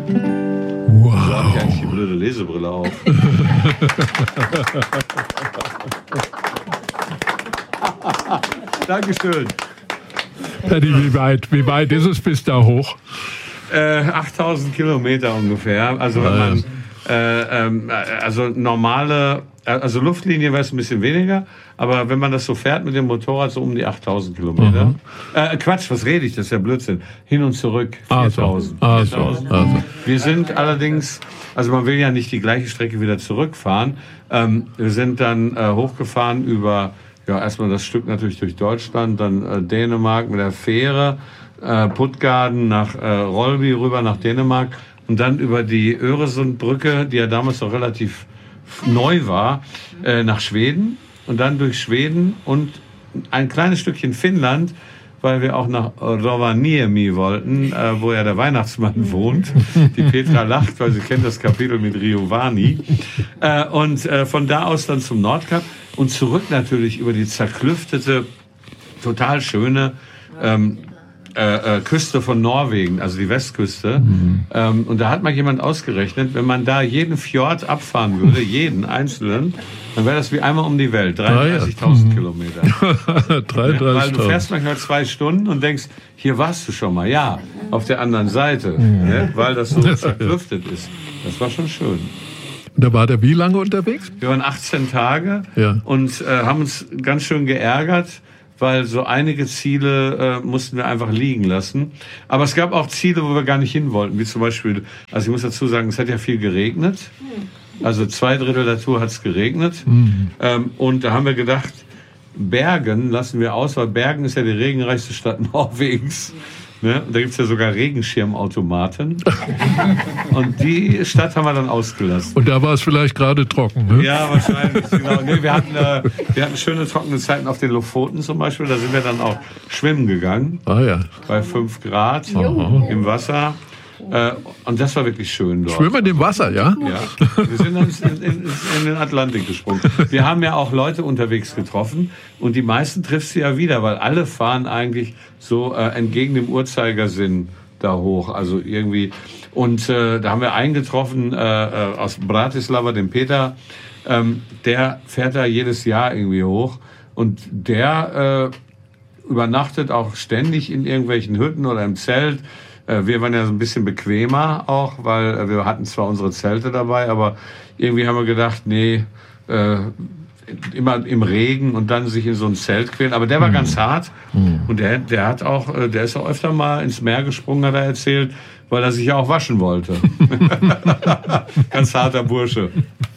Wow. So habe ich eigentlich die blöde Lesebrille auf. Dankeschön. Paddy, wie weit ist es bis da hoch? 8000 Kilometer ungefähr. Also wenn man also normale, also Luftlinie wäre es ein bisschen weniger, aber wenn man das so fährt mit dem Motorrad, so um die 8000 Kilometer. Quatsch, was rede ich? Das ist ja Blödsinn. Hin und zurück 4000. Wir sind allerdings, also man will ja nicht die gleiche Strecke wieder zurückfahren. Wir sind dann hochgefahren über, ja, erstmal das Stück natürlich durch Deutschland, dann Dänemark mit der Fähre, Puttgarden nach Rolby rüber nach Dänemark und dann über die Öresundbrücke, die ja damals noch relativ neu war, nach Schweden und dann durch Schweden und ein kleines Stückchen Finnland, weil wir auch nach Rovaniemi wollten, wo ja der Weihnachtsmann wohnt. Die Petra lacht, weil sie kennt das Kapitel mit Riovani. Und von da aus dann zum Nordkap und zurück natürlich über die zerklüftete, total schöne Küste von Norwegen, also die Westküste. Und da hat mal jemand ausgerechnet, wenn man da jeden Fjord abfahren würde, jeden einzelnen, dann wäre das wie einmal um die Welt, 33.000 Kilometer. 33.000. Weil du fährst manchmal 2 Stunden und denkst, hier warst du schon mal. Ja, auf der anderen Seite, ne? Weil das so zerklüftet ist. Das war schon schön. Da war der wie lange unterwegs? Wir waren 18 Tage und haben uns ganz schön geärgert, weil so einige Ziele mussten wir einfach liegen lassen. Aber es gab auch Ziele, wo wir gar nicht hin wollten, wie zum Beispiel, also ich muss dazu sagen, es hat ja viel geregnet. Also 2/3 der Tour hat es geregnet. Und da haben wir gedacht, Bergen lassen wir aus, weil Bergen ist ja die regenreichste Stadt Norwegens. Ne? Und da gibt's ja sogar Regenschirmautomaten. Und die Stadt haben wir dann ausgelassen. Und da war es vielleicht gerade trocken, ne? Ja, wahrscheinlich. Genau. Nee, wir hatten schöne trockene Zeiten auf den Lofoten zum Beispiel. Da sind wir dann auch schwimmen gegangen. Bei 5 Grad im Wasser. Und das war wirklich schön dort. Schwimmen im Wasser, ja? Ja. Wir sind dann in den Atlantik gesprungen. Wir haben ja auch Leute unterwegs getroffen und die meisten triffst du ja wieder, weil alle fahren eigentlich so entgegen dem Uhrzeigersinn da hoch. Also irgendwie. Und da haben wir einen getroffen aus Bratislava, den Peter. Der fährt da jedes Jahr irgendwie hoch und der übernachtet auch ständig in irgendwelchen Hütten oder im Zelt. Wir waren ja so ein bisschen bequemer auch, weil wir hatten zwar unsere Zelte dabei, aber irgendwie haben wir gedacht, nee, immer im Regen und dann sich in so ein Zelt quälen. Aber der war ganz hart und der ist auch öfter mal ins Meer gesprungen, hat er erzählt, weil er sich ja auch waschen wollte. Ganz harter Bursche.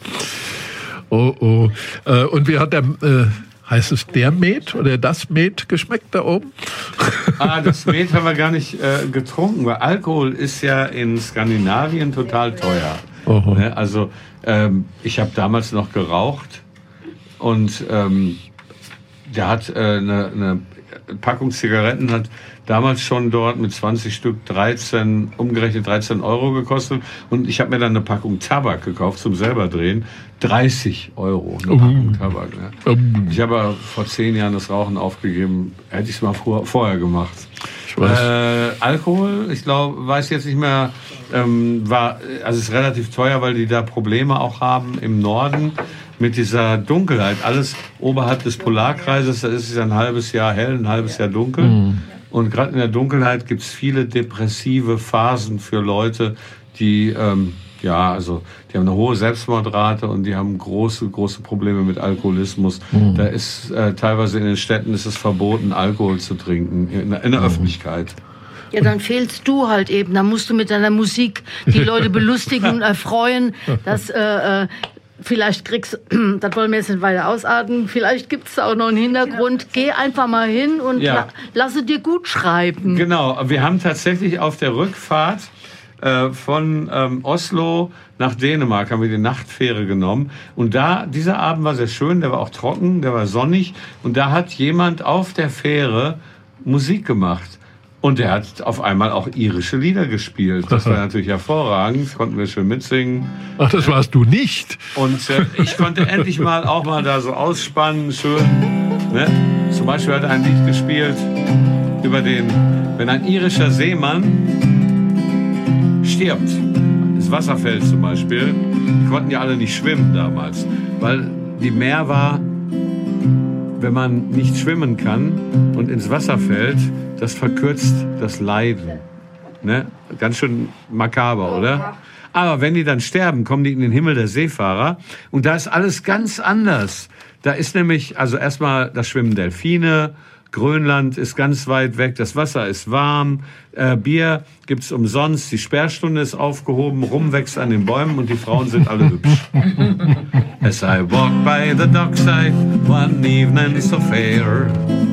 Und wie hat der... Heißt es der Met oder das Met geschmeckt da oben? Das Met haben wir gar nicht getrunken, weil Alkohol ist ja in Skandinavien total teuer. Ne? Also ich habe damals noch geraucht und der hat eine Packung Zigaretten hat damals schon dort mit 20 Stück umgerechnet 13 Euro gekostet. Und ich habe mir dann eine Packung Tabak gekauft zum selber drehen. 30 Euro eine Packung Tabak. Ne? Ich habe vor 10 Jahren das Rauchen aufgegeben. Hätte ich es mal vorher gemacht. Alkohol, ich glaube, weiß jetzt nicht mehr, also ist relativ teuer, weil die da Probleme auch haben im Norden mit dieser Dunkelheit. Alles oberhalb des Polarkreises, da ist es ein halbes Jahr hell, ein halbes Jahr dunkel. Und gerade in der Dunkelheit gibt es viele depressive Phasen für Leute, die, die haben eine hohe Selbstmordrate und die haben große Probleme mit Alkoholismus. Da ist teilweise in den Städten ist es verboten, Alkohol zu trinken in der Öffentlichkeit. Ja, dann fehlst du halt eben. Dann musst du mit deiner Musik die Leute belustigen und erfreuen, dass vielleicht das wollen wir jetzt nicht weiter ausarten, vielleicht gibt es auch noch einen Hintergrund. Geh einfach mal hin und lasse dir gut schreiben. Genau, wir haben tatsächlich auf der Rückfahrt von Oslo nach Dänemark haben wir die Nachtfähre genommen. Und dieser Abend war sehr schön, der war auch trocken, der war sonnig. Und da hat jemand auf der Fähre Musik gemacht. Und der hat auf einmal auch irische Lieder gespielt. Das war natürlich hervorragend, konnten wir schön mitsingen. Ach, das warst du nicht. Und ich konnte endlich mal da so ausspannen, schön. Ne? Zum Beispiel hat er ein Lied gespielt über wenn ein irischer Seemann stirbt. Das Wasserfeld zum Beispiel, die konnten ja alle nicht schwimmen damals, weil die Meer war, wenn man nicht schwimmen kann und ins Wasser fällt, das verkürzt das Leiden. Ne? Ganz schön makaber, oder? Aber wenn die dann sterben, kommen die in den Himmel der Seefahrer und da ist alles ganz anders. Da ist nämlich, also erstmal, da schwimmen Delfine, Grönland ist ganz weit weg, das Wasser ist warm, Bier gibt's umsonst, die Sperrstunde ist aufgehoben, Rum wächst an den Bäumen und die Frauen sind alle hübsch. As I walk by the dockside, one evening so fair,